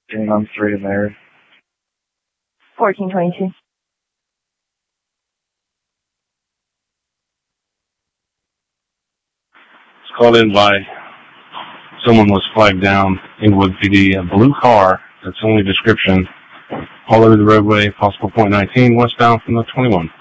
And I'm straight in there. 1422. It's called in by someone was flagged down, Inglewood PD, a blue car, that's the only description, all over the roadway, possible .19, westbound from the 21.